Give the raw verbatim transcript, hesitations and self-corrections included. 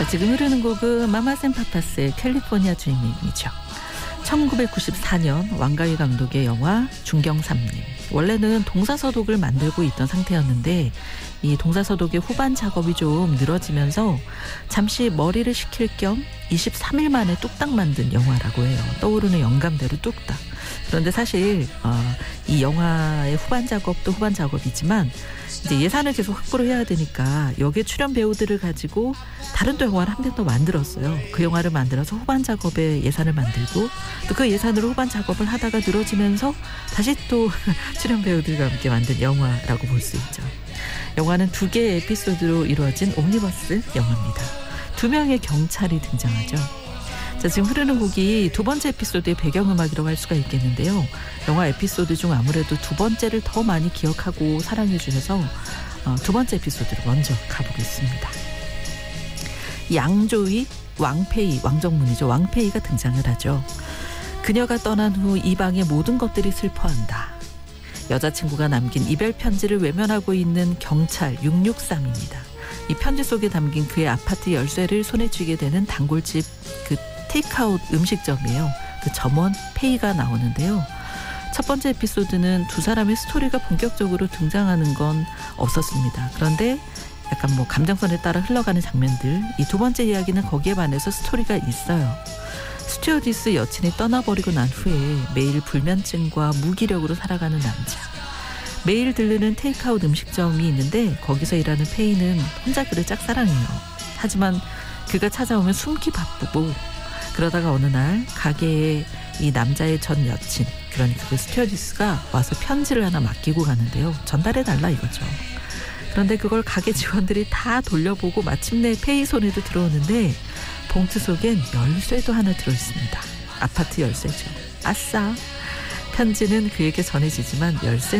자, 지금 흐르는 곡은 마마센 파파스의 캘리포니아 드리밍이죠. 천구백구십사 년 왕가위 감독의 영화 중경삼림. 원래는 동사서독을 만들고 있던 상태였는데 이 동사서독의 후반 작업이 좀 늘어지면서 잠시 머리를 식힐 겸 이십삼 일 만에 뚝딱 만든 영화라고 해요. 떠오르는 영감대로 뚝딱. 그런데 사실 어, 이 영화의 후반 작업도 후반 작업이지만 이제 예산을 계속 확보를 해야 되니까 여기에 출연 배우들을 가지고 다른 또 영화를 한 편 더 만들었어요. 그 영화를 만들어서 후반 작업에 예산을 만들고 또 그 예산으로 후반 작업을 하다가 늘어지면서 다시 또 출연 배우들과 함께 만든 영화라고 볼 수 있죠. 영화는 두 개의 에피소드로 이루어진 옴니버스 영화입니다. 두 명의 경찰이 등장하죠. 자, 지금 흐르는 곡이 두 번째 에피소드의 배경음악이라고 할 수가 있겠는데요. 영화 에피소드 중 아무래도 두 번째를 더 많이 기억하고 사랑해 주셔서 어, 두 번째 에피소드로 먼저 가보겠습니다. 양조위, 왕페이, 왕정문이죠. 왕페이가 등장을 하죠. 그녀가 떠난 후 이방의 모든 것들이 슬퍼한다. 여자친구가 남긴 이별 편지를 외면하고 있는 경찰 육육삼입니다. 이 편지 속에 담긴 그의 아파트 열쇠를 손에 쥐게 되는 단골집 그 테이크아웃 음식점이에요. 그 점원 페이가 나오는데요. 첫 번째 에피소드는 두 사람의 스토리가 본격적으로 등장하는 건 없었습니다. 그런데 약간 뭐 감정선에 따라 흘러가는 장면들, 이 두 번째 이야기는 거기에 반해서 스토리가 있어요. 스튜어디스 여친이 떠나버리고 난 후에 매일 불면증과 무기력으로 살아가는 남자. 매일 들르는 테이크아웃 음식점이 있는데 거기서 일하는 페이는 혼자 그를 짝사랑해요. 하지만 그가 찾아오면 숨기 바쁘고 그러다가 어느 날 가게에 이 남자의 전 여친, 그러니까 그 스튜어디스가 와서 편지를 하나 맡기고 가는데요. 전달해달라 이거죠. 그런데 그걸 가게 직원들이 다 돌려보고 마침내 페이 손에도 들어오는데 봉투 속엔 열쇠도 하나 들어있습니다. 아파트 열쇠죠. 아싸! 편지는 그에게 전해지지만 열쇠는